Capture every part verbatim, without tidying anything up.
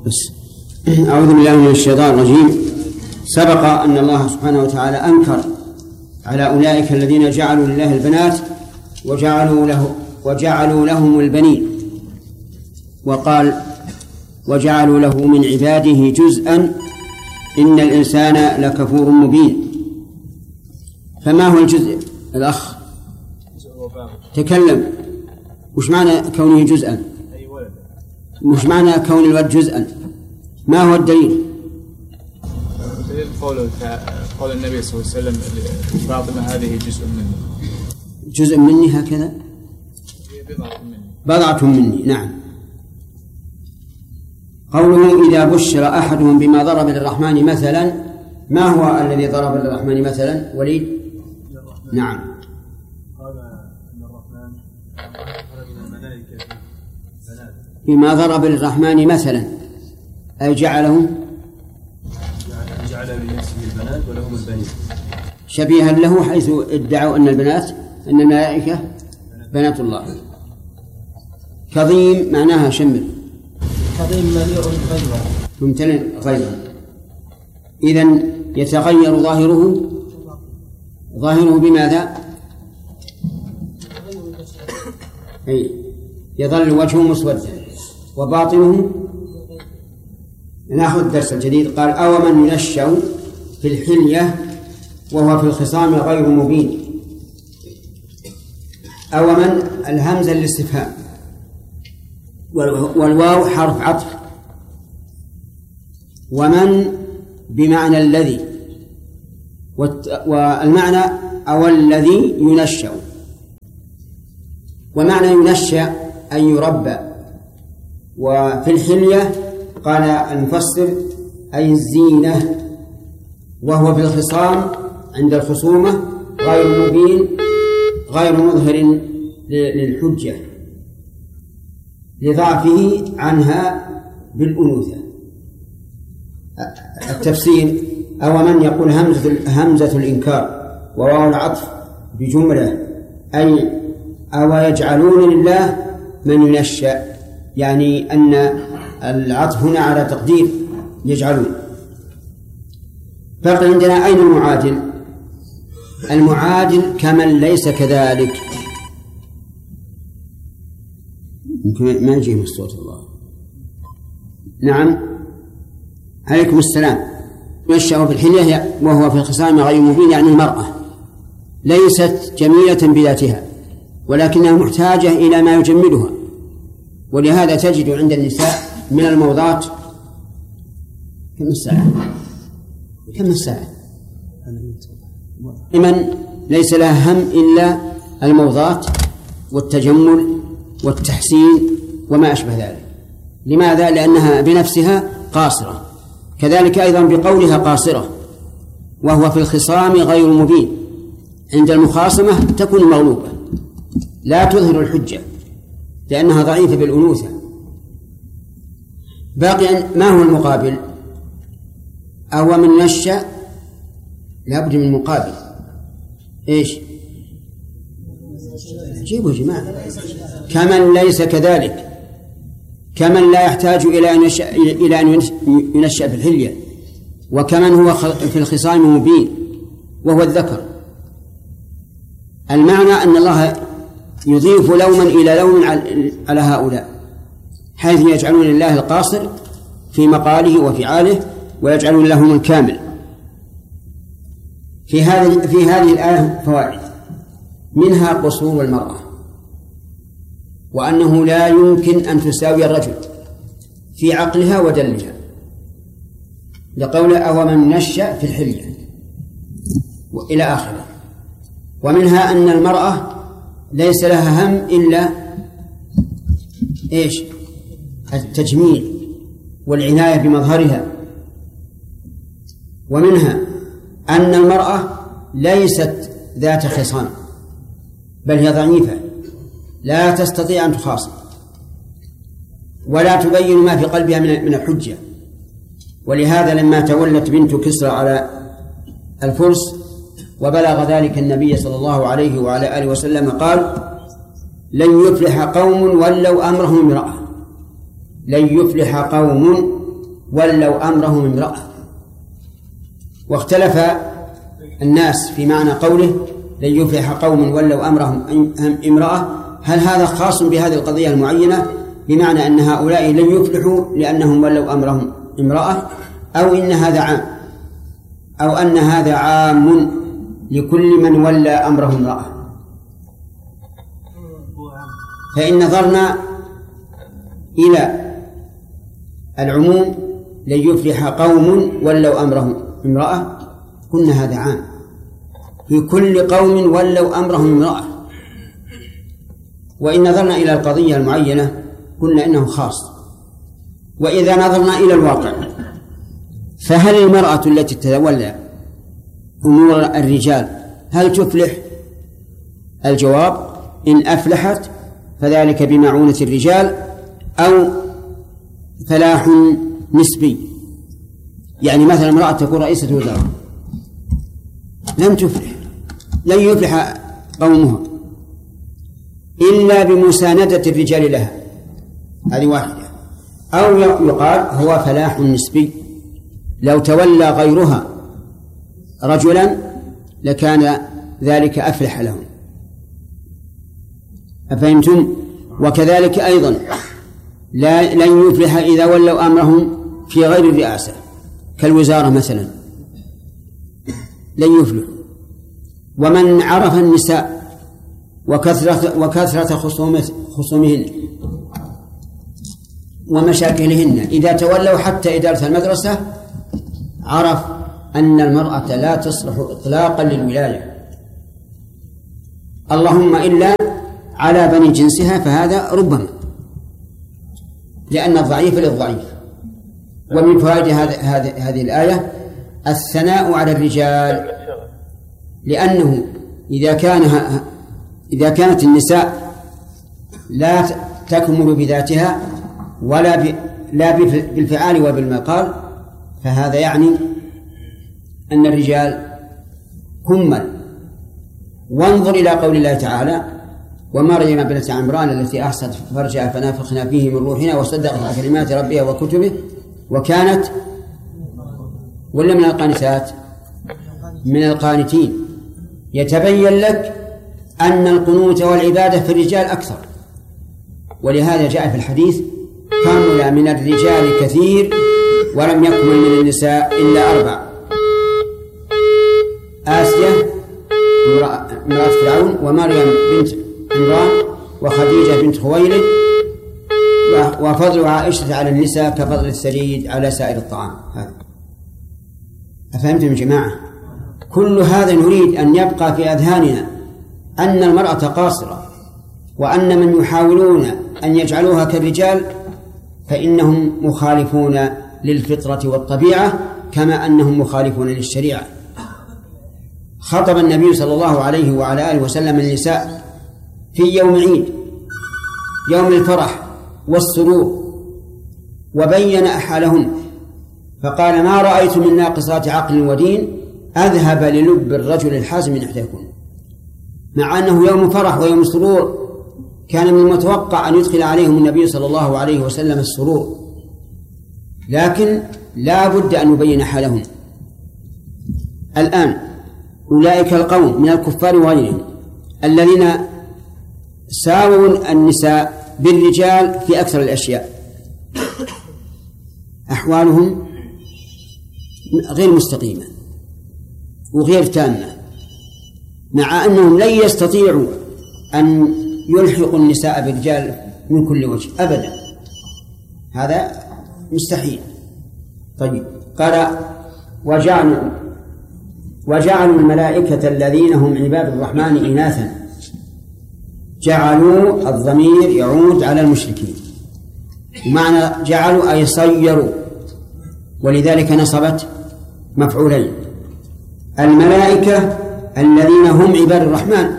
بس أعوذ بالله من الشيطان الرجيم. سبق أن الله سبحانه وتعالى أنكر على أولئك الذين جعلوا لله البنات وجعلوا له وجعلوا لهم البنين، وقال وجعلوا له من عباده جزءا إن الإنسان لكفور مبين. فما هو الجزء؟ الأخ تكلم. وش معنى كونه جزءا؟ وش معنى كون الولد جزءا؟ ما هو الدليل؟ قول قول النبي صلى الله عليه وسلم فاطمة هذه جزء مني. جزء مني هكذا؟ بضعة مني. نعم. قوله إذا بشر أحدهم بما ضرب للرحمن مثلا، ما هو الذي ضرب للرحمن مثلا؟ وليد. نعم. قال أن الرحمن خلق من الملائكة بنات. بما ضرب للرحمن مثلا أي جعله جعل لنفسه البنات ولهم البنين شبيها له، حيث ادعوا أن البنات أن الملائكة بنات الله. كظيم معناها شمل. كظيم مليء غيظا ممتلئ غيظا. إذن يتغير ظاهره ظاهره بماذا؟ أي يظل وجهه مسودا وباطنه. نأخذ الدرس الجديد. قال أو من ينشأ في الحلية وهو في الخصام غير مبين. أو من الهمزة للاستفهام والواو حرف عطف، ومن بمعنى الذي، والمعنى أو الذي ينشأ. ومعنى ينشأ أن يربى. وفي الحلية قال المفسر أي الزينة، وهو في الخصام عند الخصومة غير مبين غير مظهر للحجة لضعفه عنها بالأنوثة. التفسير أو من يقول همزة, همزة الإنكار وواو العطف بجملة، أي أو يجعلون لله من ينشأ، يعني أن العطف هنا على تقدير يجعلون. بقي عندنا أين المعادل؟ المعادل كمن ليس كذلك. ما يجيه من صوت الله. نعم. عليكم السلام. ينشأ في الحلية وهو في الخصام غير مبين، يعني المرأة ليست جميلة بذاتها ولكنها محتاجة إلى ما يجملها، ولهذا تجد عند النساء من الموضات. كم الساعة؟ كم الساعة؟ لمن ليس لها هم إلا الموضات والتجمل والتحسين وما أشبه ذلك. لماذا؟ لأنها بنفسها قاصرة. كذلك أيضا بقولها قاصرة وهو في الخصام غير مبين، عند المخاصمة تكون مغلوبة لا تظهر الحجة لأنها ضعيفة بالأنوثة. باقي ما هو المقابل؟ أو من نشأ لابد من مقابل. إيش؟ جيبوا جماعة. كمن ليس كذلك، كمن لا يحتاج إلى أن ينشأ إلى أن ينشأ في الحلية، وكمن هو في الخصام مبين وهو الذكر. المعنى أن الله يضيف لوما إلى لوم على هؤلاء، حيث يجعلون لله القاصر في مقاله وفعاله ويجعلون لهم الكامل. في هذه في هذه الآية فوائد، منها قصور المرأة، وأنه لا يمكن أن تساوي الرجل في عقلها ودلها، لقول أو من نشأ في الحلية وإلى آخره. ومنها أن المرأة ليس لها هم إلا إيش؟ التجميل والعناية بمظهرها. ومنها أن المرأة ليست ذات خصام، بل هي ضعيفة لا تستطيع أن تخاصم ولا تبين ما في قلبها من الحجة. ولهذا لما تولت بنت كسرى على الفرس وبلغ ذلك النبي صلى الله عليه وعلى آله وسلم قال لن يفلح قوم ولوا أمرهم امرأة، لن يفلح قوم ولوا أمرهم امرأة. واختلف الناس في معنى قوله لن يفلح قوم ولوا أمرهم امرأة، هل هذا خاص بهذه القضية المعينة بمعنى أن هؤلاء لن يفلحوا لأنهم ولوا أمرهم امرأة، أو إن هذا عام، أو أن هذا عام لكل من ولى أمره امرأة؟ فإن نظرنا إلى العموم لن يفلح قوم ولوا أمرهم امرأة قلنا هذا عام في كل قوم ولوا أمرهم امرأة. وإن نظرنا إلى القضية المعينة قلنا إنه خاص. وإذا نظرنا إلى الواقع فهل المرأة التي تتولى أمور الرجال هل تفلح؟ الجواب إن أفلحت فذلك بمعونة الرجال أو فلاح نسبي. يعني مثلا امرأة تكون رئيسة وزراء لم تفلح، لن يفلح قومها إلا بمساندة الرجال لها، هذه واحدة. أو يقال هو فلاح نسبي، لو تولى غيرها رجلا لكان ذلك أفلح لهم. أفهمتم؟ وكذلك أيضا لا لن يفلح إذا ولوا أمرهم في غير الرئاسة كالوزارة مثلا، لن يفلح. ومن عرف النساء وكثرة, وكثرة خصومهن ومشاكلهن إذا تولوا حتى إدارة المدرسة عرف أن المرأة لا تصلح إطلاقا للولاية، اللهم إلا على بني جنسها، فهذا ربما لأن الضعيف للضعيف. ومن فوائد هذه الآية الثناء على الرجال، لأنه إذا كان إذا كانت النساء لا تكمل بذاتها ولا ب... لا بالفعال وبالمقال فهذا يعني أن الرجال كمل. وانظر إلى قول الله تعالى ومريم ابنة عمران التي أحصت فرجها فنفخنا فيه من روحنا وصدقت بكلمات ربها وكتبه وكانت ولا من القانتات من القانتين. يتبين لك أن القنوت والعبادة في الرجال أكثر، ولهذا جاء في الحديث كمل من الرجال كثير ولم يكمل من النساء إلا أربع: آسيا امرأة فرعون، ومريم بنت عمران، وخديجة بنت خويلد، وفضل عائشة على النساء كفضل الثريد على سائر الطعام. هذا أفهمتم يا جماعة؟ كل هذا نريد أن يبقى في أذهاننا أن المرأة قاصرة، وأن من يحاولون أن يجعلوها كالرجال فإنهم مخالفون للفطرة والطبيعة كما أنهم مخالفون للشريعة. خطب النبي صلى الله عليه وعلى آله وسلم النساء في يوم عيد، يوم الفرح والسرور، وبين أحالهن فقال: ما رأيت من ناقصات عقل ودين أذهب للب الرجل الحازم من إحداكن. مع أنه يوم فرح ويوم سرور كان من المتوقع أن يدخل عليهم النبي صلى الله عليه وسلم السرور، لكن لا بد أن يبين حالهم. الآن أولئك القوم من الكفار وغيرهم الذين ساووا النساء بالرجال في أكثر الأشياء أحوالهم غير مستقيمة وغير تامة، مع أنهم لن يستطيعوا أن يلحقوا النساء بالرجال من كل وجه أبدا، هذا مستحيل. طيب، قال: وجعلوا وجعلوا الملائكة الذين هم عباد الرحمن إناثا. جعلوا الضمير يعود على المشركين، ومعنى جعلوا أي صيروا، ولذلك نصبت مفعولين. الملائكة الذين هم عباد الرحمن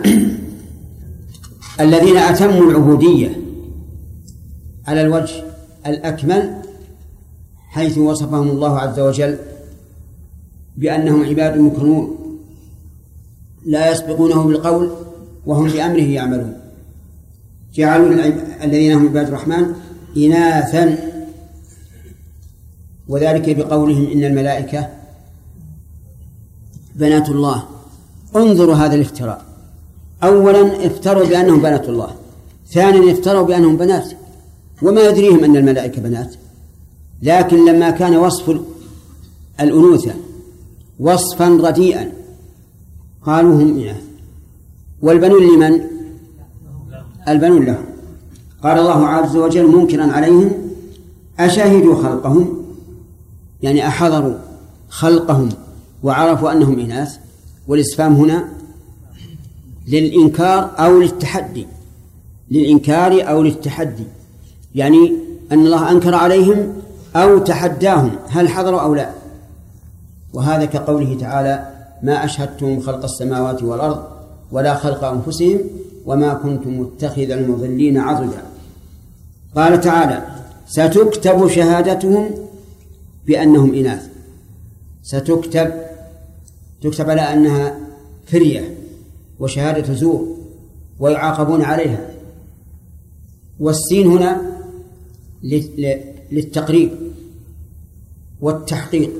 الذين أتموا العبودية على الوجه الأكمل، حيث وصفهم الله عز وجل بأنهم عباد مكرمون لا يسبقونه بالقول وهم بأمره يعملون. جعلوا الذين هم عباد الرحمن إناثا، وذلك بقولهم إن الملائكة بنات الله. انظروا هذا الافتراء، أولا افتروا بأنهم بنات الله، ثانيا افتروا بأنهم بنات، وما يدريهم أن الملائكة بنات. لكن لما كان وصف الأنوثة وصفا رديئا قالوا هم إناث. والبنون لمن؟ البنون لهم. قال الله عز وجل منكرا عليهم أشهدوا خلقهم، يعني أحضروا خلقهم وعرفوا أنهم إناث. والاستفهام هنا للإنكار أو للتحدي، للإنكار أو للتحدي، يعني أن الله أنكر عليهم أو تحداهم هل حضروا أو لا. وهذا كقوله تعالى ما أشهدتم خلق السماوات والأرض ولا خلق أنفسهم وما كنتم متخذ المضلين عضدا. قال تعالى ستكتب شهادتهم بأنهم إناث. ستكتب، تكتب على أنها فرية وشهادة زور ويعاقبون عليها. والسين هنا للتقريب والتحقيق.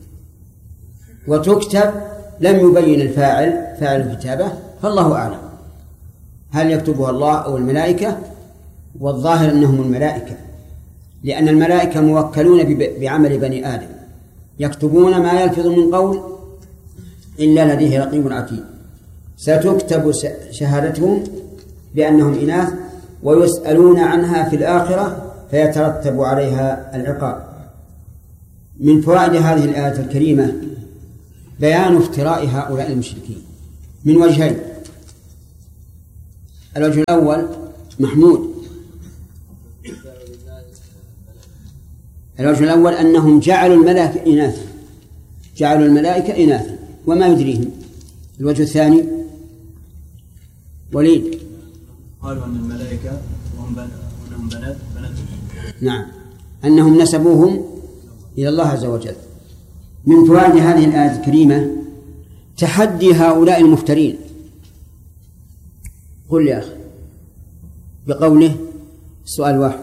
وتكتب لم يبين الفاعل فاعل الكتابة، فالله أعلم هل يكتبها الله أو الملائكة، والظاهر أنهم الملائكة، لأن الملائكة موكلون بعمل بني آدم يكتبون ما يلفظ من قول إلا لديه رقيب عتيد. ستكتب شهادتهم بأنهم إناث ويسألون عنها في الآخرة فيترتب عليها العقاب. من فوائد هذه الآية الكريمة بيان افتراء هؤلاء المشركين من وجهين. الوجه الأول محمود، الوجه الأول أنهم جعلوا الملائكة إناثا، جعلوا الملائكة إناثا وما يدريهم. الوجه الثاني وليد قالوا أن الملائكة وهم بنات بنات نعم، أنهم نسبوهم إلى الله عز وجل. من فوائد هذه الآية الكريمة تحدي هؤلاء المفترين. قل يا أخي بقوله سؤال واحد،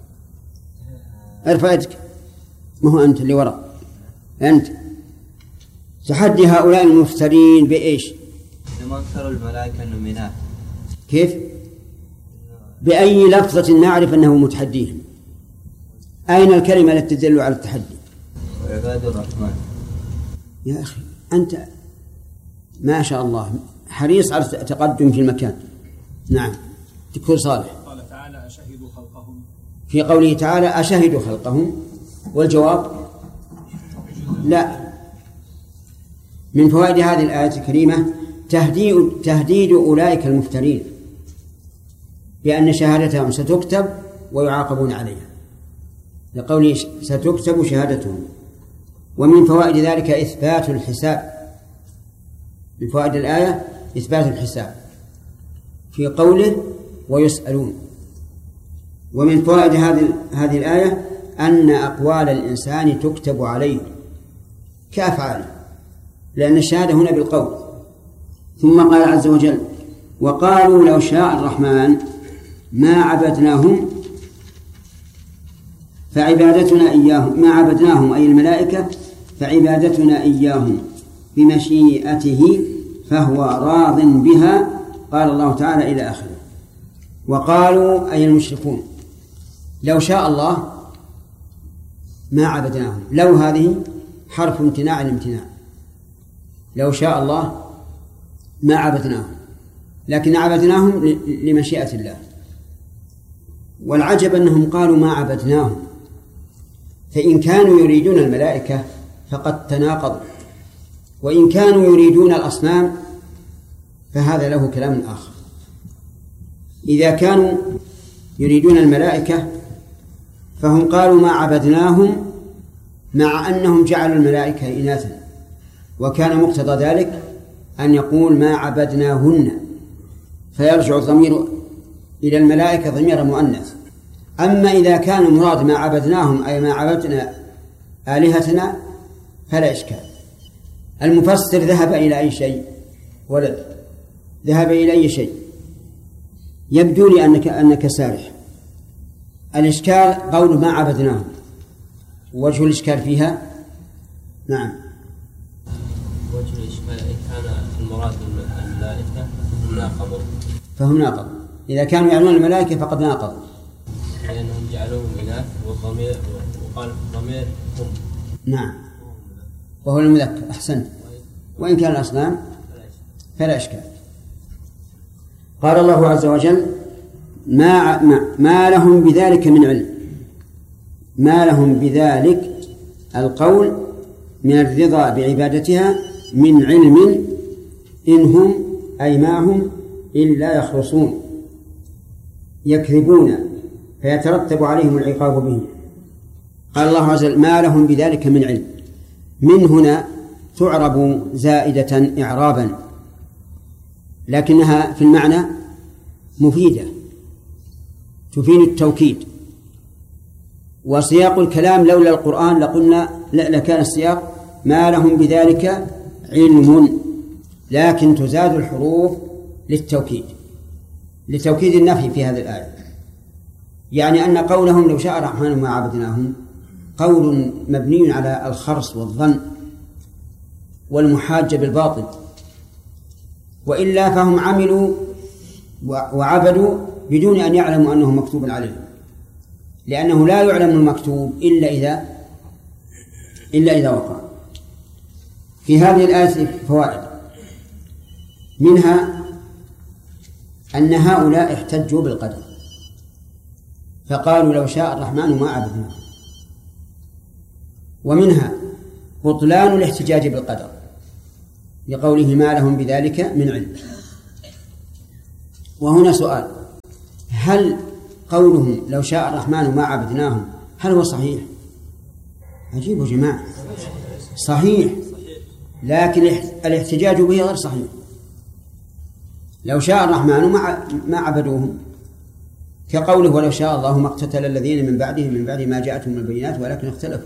ارفع يدك، ما هو أنت اللي وراء، أنت. تحدي هؤلاء المفترين بإيش؟ لما انكروا الملائكة أنهم إناث. كيف؟ بأي لفظة نعرف أنه متحديهم؟ أين الكلمة التي تدل على التحدي؟ وعباد الرحمن. يا أخي أنت ما شاء الله حريص على التقدم في المكان. نعم دكتور صالح. قال تعالى أشهدوا خلقهم، في قوله تعالى أشهدوا خلقهم، والجواب لا. من فوائد هذه الآية الكريمة تهديد, تهديد أولئك المفترين بأن شهادتهم ستكتب ويعاقبون عليها، لقوله ستكتب شهادتهم. ومن فوائد ذلك إثبات الحساب. من فوائد الآية إثبات الحساب في قوله ويسألون. ومن فوائد هذه هذه الآية أن أقوال الإنسان تكتب عليه كأفعاله، لأن الشهادة هنا بالقول. ثم قال عز وجل وقالوا لو شاء الرحمن ما عبدناهم فعبادتنا إياهم، ما عبدناهم أي الملائكة فعبادتنا إياهم بمشيئته فهو راض بها. قال الله تعالى إلى آخره. وقالوا أي المشركون لو شاء الله ما عبدناهم. لو هذه حرف امتناع الامتناع، لو شاء الله ما عبدناهم، لكن عبدناهم لمشيئة الله. والعجب أنهم قالوا ما عبدناهم، فإن كانوا يريدون الملائكة فقد تناقضوا، وإن كانوا يريدون الأصنام فهذا له كلام آخر. إذا كانوا يريدون الملائكة فهم قالوا ما عبدناهم مع أنهم جعلوا الملائكة إناثا، وكان مقتضى ذلك أن يقول ما عبدناهن، فيرجع الضمير إلى الملائكة ضمير مؤنث. أما إذا كان المراد ما عبدناهم أي ما عبدنا آلهتنا فلا إشكال. المفسر ذهب إلى أي شيء ولد، ذهب إلى أي شيء. يبدو لي أنك, أنك سارح. الإشكال قول ما عبدناهم، وجه الإشكال فيها نعم وجه الإشكال إن كان المراد الملائكة هم ناقضوا فهم ناقض. إذا كانوا يعلمون الملائكة فقد ناقض لأنهم جعلوهم إناث والضمير وقال الضمير هم نعم وهو المذكر. أحسنت. وإن كان الأصنام فلا إشكال. قال الله عز وجل ما, ما, ما لهم بذلك من علم. ما لهم بذلك القول من الرضا بعبادتها من علم إن هم أي ما هم إلا يخرصون يكذبون فيترتب عليهم العقاب به. قال الله عز وجل ما لهم بذلك من علم. من هنا تعرب زائدة إعرابا لكنها في المعنى مفيدة تفيد التوكيد. وسياق الكلام لولا القرآن لقلنا لكان السياق ما لهم بذلك علم، لكن تزاد الحروف للتوكيد لتوكيد النفي في هذه الآية. يعني أن قولهم لو شاء الرحمن ما عبدناهم قول مبني على الخرص والظن والمحاجة بالباطل، وإلا فهم عملوا وعبدوا بدون أن يعلموا أنه مكتوب عليهم، لأنه لا يعلم المكتوب إلا إذا إلا إذا وقع. في هذه الآية فوائد، منها أن هؤلاء احتجوا بالقدر فقالوا لو شاء الرحمن ما عبدناه. ومنها بطلان الاحتجاج بالقدر لقوله ما لهم بذلك من علم. وهنا سؤال، هل قولهم لو شاء الرحمن ما عبدناهم هل هو صحيح؟ عجيب يا جماعة، صحيح، لكن الاحتجاج به غير صحيح. لو شاء الرحمن ما عبدوهم، كقوله ولو شاء الله ما اقتتل الذين من بعدهم من بعد ما جاءتهم البينات ولكن اختلفوا.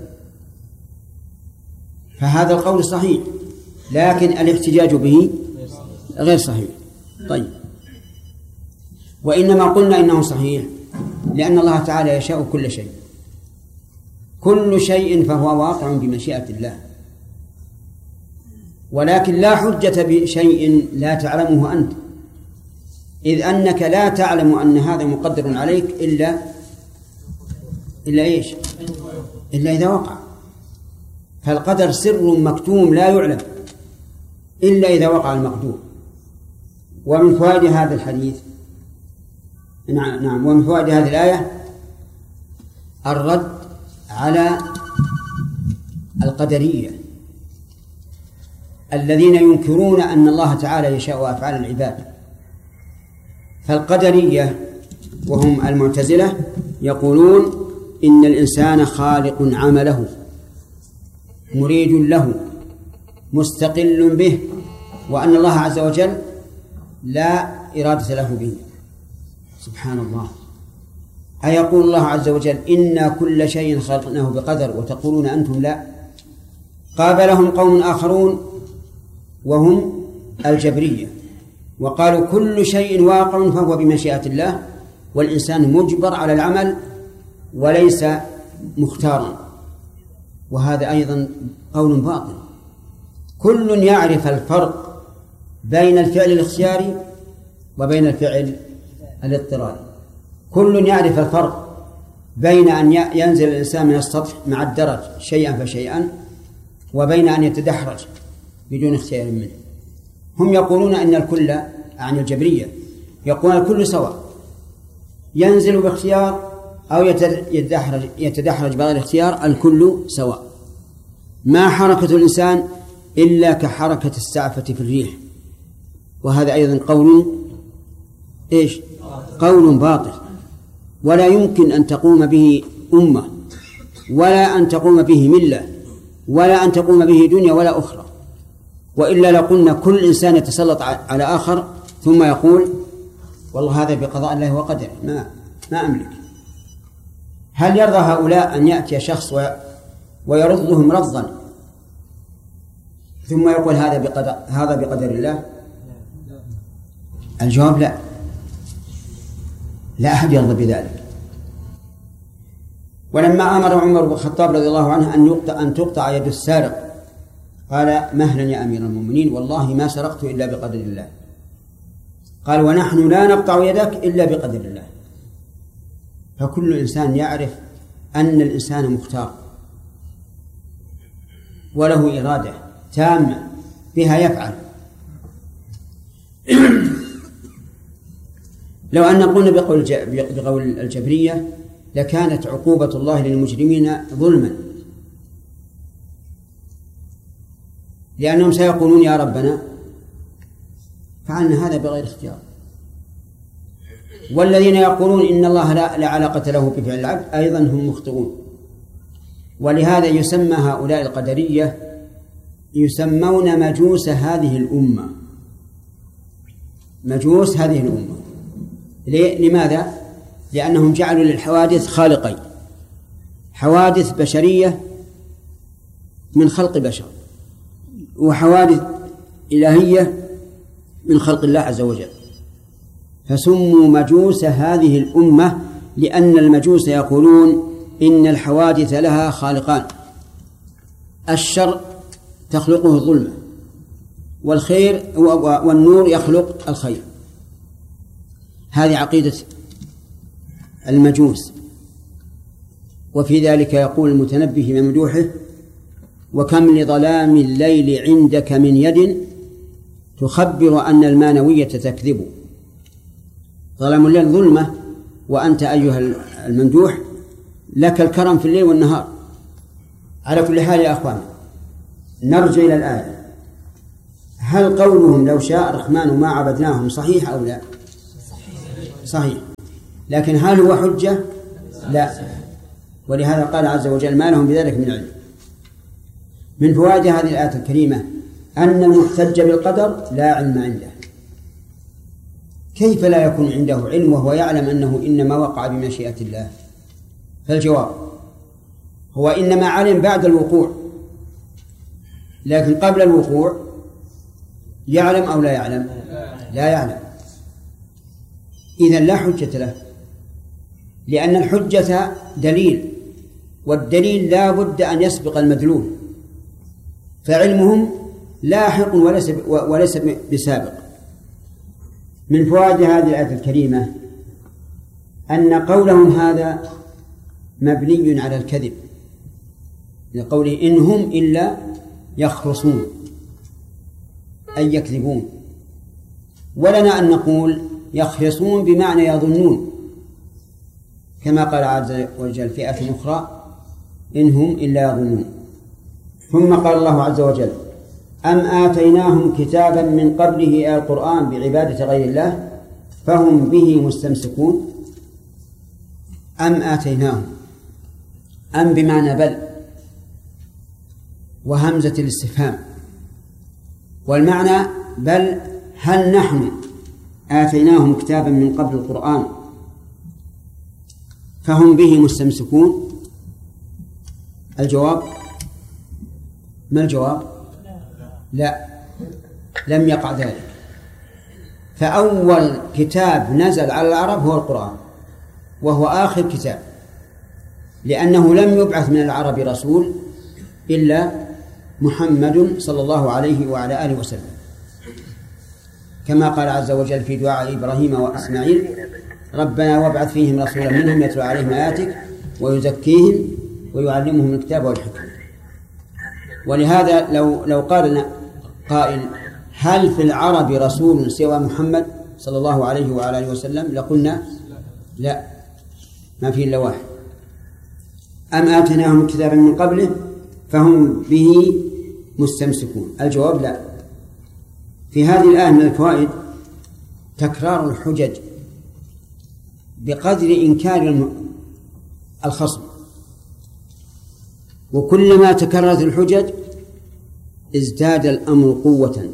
فهذا القول صحيح لكن الاحتجاج به غير صحيح. طيب، وإنما قلنا إنه صحيح لأن الله تعالى يشاء كل شيء، كل شيء فهو واقع بمشيئة الله، ولكن لا حجة بشيء لا تعلمه أنت، إذ أنك لا تعلم أن هذا مقدر عليك إلا إلا إيش؟ إلا إذا وقع. فالقدر سر مكتوم لا يعلم إلا إذا وقع المقدور. ومن فوائد هذا الحديث نعم نعم ومن فوائد هذه الآية الرد على القدرية الذين ينكرون أن الله تعالى يشاء أفعال العباد. فالقدرية وهم المعتزلة يقولون إن الإنسان خالق عمله مريد له مستقل به، وأن الله عز وجل لا إرادة له به. سبحان الله، أيقول الله عز وجل إنا كل شيء خلقناه بقدر وتقولون أنتم لا؟ قابلهم قوم آخرون وهم الجبرية وقالوا كل شيء واقع فهو بمشيئة الله والإنسان مجبر على العمل وليس مختارا. وهذا أيضا قول باطل. كل يعرف الفرق بين الفعل الاختياري وبين الفعل الاضطراري، كل يعرف الفرق بين أن ينزل الإنسان من السطح مع الدرج شيئا فشيئا وبين أن يتدحرج بدون اختيار منه. هم يقولون أن الكل عن الجبرية يقولون الكل سواء، ينزل باختيار أو يتدحرج, يتدحرج بغير اختيار، الكل سواء. ما حركة الإنسان إلا كحركة السعفة في الريح. وهذا أيضا قول إيش؟ قول باطل، ولا يمكن أن تقوم به أمة ولا أن تقوم به ملة ولا أن تقوم به دنيا ولا أخرى، وإلا لقلنا كل إنسان يتسلط على آخر ثم يقول والله هذا بقضاء الله وقدره ما ما أملك. هل يرضى هؤلاء أن يأتي شخص ويرضهم رضا ثم يقول هذا بقدر هذا بقدر الله؟ الجواب لا، لا أحد يرضى بذلك. ولما أمر عمر بن الخطاب رضي الله عنه أن يقطع أن تقطع يد السارق قال مهلا يا أمير المؤمنين والله ما سرقت إلا بقدر الله. قال ونحن لا نقطع يدك إلا بقدر الله. فكل إنسان يعرف أن الإنسان مختار وله إرادة تامة بها يفعل. لو أن قلنا بقول بقول الجبرية لكانت عقوبة الله للمجرمين ظلما، لأنهم سيقولون يا ربنا فعلنا هذا بغير اختيار، والذين يقولون إن الله لا علاقة له بفعل العبد أيضا هم مخطئون. ولهذا يسمى هؤلاء القدرية يسمون مجوس هذه الأمة، مجوس هذه الأمة. لماذا؟ لأنهم جعلوا للحوادث خالقين، حوادث بشرية من خلق بشر، وحوادث إلهية من خلق الله عز وجل، فسموا مجوس هذه الأمة لأن المجوس يقولون إن الحوادث لها خالقان، الشر تخلقه الظلمة، والخير والنور يخلق الخير. هذه عقيدة المجوس. وفي ذلك يقول المتنبي في ممدوحه وكم لظلام الليل عندك من يد تخبر أن المانوية تكذب. ظلام الليل ظلمة، وأنت أيها الممدوح لك الكرم في الليل والنهار. على كل حال يا أخوان نرجع إلى الآية. هل قولهم لو شاء الرحمن ما عبدناهم صحيح أو لا؟ صحيح. لكن هل هو حجة؟ لا. ولهذا قال عز وجل ما لهم بذلك من علم. من فوائد هذه الآية الكريمة أن المحتج بالقدر لا علم عنده. كيف لا يكون عنده علم وهو يعلم أنه إنما وقع بمشيئة الله؟ فالجواب هو إنما علم بعد الوقوع، لكن قبل الوقوع يعلم أو لا يعلم؟ لا يعلم. إذن لا حجة له، لأن الحجة دليل، والدليل لا بد أن يسبق المدلول، فعلمهم لاحق وليس وليس بسابق. من فوائد هذه الآية الكريمة أن قولهم هذا مبني على الكذب، لقوله إن هم إلا يخرصون أي يكذبون. ولنا أن نقول يخرصون بمعنى يظنون، كما قال عز وجل في آية أخرى إن هم إلا يظنون. ثم قال الله عز وجل أم آتيناهم كتابا من قبله القرآن بعبادة غير الله فهم به مستمسكون. أم آتيناهم، أم بمعنى بل، وهمزة الاستفهام، والمعنى بل هل نحن آتيناهم كتابا من قبل القرآن فهم به مستمسكون؟ الجواب ما الجواب؟ لا، لم يقع ذلك. فأول كتاب نزل على العرب هو القرآن، وهو آخر كتاب، لأنه لم يبعث من العرب رسول إلا محمد صلى الله عليه وعلى آله وسلم، كما قال عز وجل في دعاء إبراهيم وإسماعيل ربنا وابعث فيهم رسولا منهم يتلو عليهم آياتك ويزكيهم ويعلمهم الكتاب والحكمة. ولهذا لو لو قال قائل هل في العرب رسول سوى محمد صلى الله عليه وعلى آله وسلم لقلنا لا، ما فيه إلا واحد. أم آتيناهم كتابا من قبله فهم به مستمسكون؟ الجواب لا. في هذه الآية من الفوائد تكرار الحجج بقدر إنكار الخصم، وكلما تكررت الحجج ازداد الأمر قوة.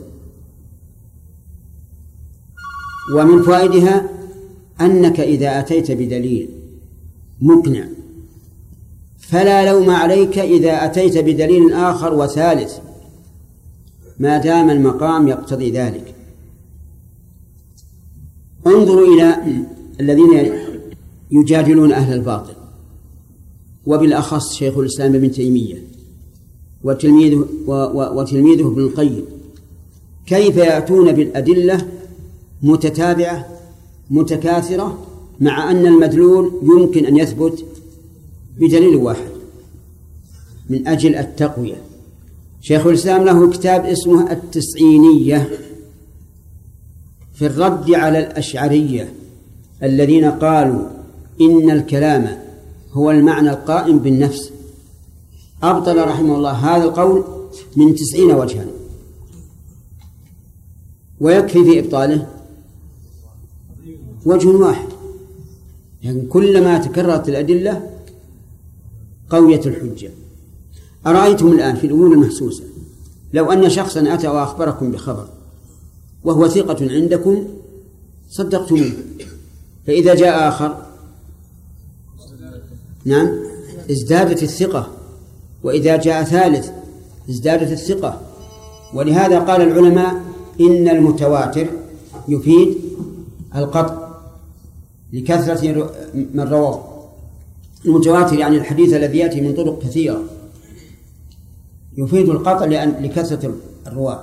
ومن فوائدها أنك إذا أتيت بدليل مقنع فلا لوم عليك إذا أتيت بدليل آخر وثالث ما دام المقام يقتضي ذلك. انظروا إلى الذين يجادلون أهل الباطل، وبالأخص شيخ الإسلام ابن تيمية وتلميذه, وتلميذه ابن القيم كيف يأتون بالأدلة متتابعة متكاثرة مع أن المدلول يمكن أن يثبت بدليل واحد من أجل التقوية. شيخ الإسلام له كتاب اسمه التسعينية في الرد على الأشعرية الذين قالوا إن الكلام هو المعنى القائم بالنفس. أبطل رحمه الله هذا القول من تسعين وجها، ويكفي في إبطاله وجه واحد، يعني كلما تكررت الأدلة قوية الحجة. أرأيتم الآن في الأمور المحسوسة لو أن شخصا أتى وأخبركم بخبر وهو ثقة عندكم صدقتموه، فإذا جاء آخر نعم ازدادت الثقة، وإذا جاء ثالث ازدادت الثقة. ولهذا قال العلماء إن المتواتر يفيد القطع لكثرة من رواه. المتواتر يعني الحديث الذي يأتي من طرق كثيرة يفيد القطع لأن لكثرة الرواة.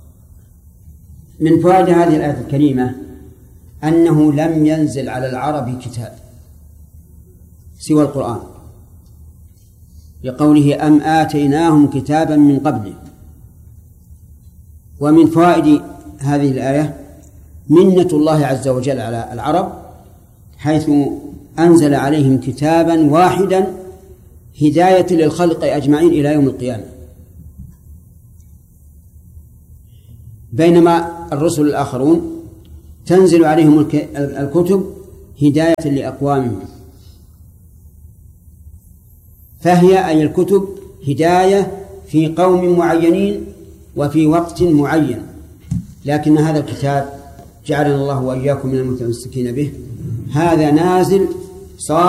من فوائد هذه الآية الكريمة أنه لم ينزل على العرب كتاب سوى القرآن، لقوله أم آتيناهم كتابا من قبله. ومن فوائد هذه الآية منة الله عز وجل على العرب حيث أنزل عليهم كتابا واحدا هداية للخلق أجمعين إلى يوم القيامة، بينما الرسل الآخرون تنزل عليهم الكتب هداية لأقوامهم، فهي أي الكتب هداية في قوم معينين وفي وقت معين. لكن هذا الكتاب جعلنا الله وإياكم من المتمسكين به هذا نازل صار